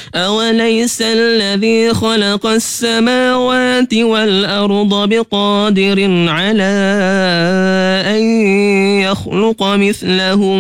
أوليس الذي خلق السماوات والأرض بقادر على أن يخلق مثلهم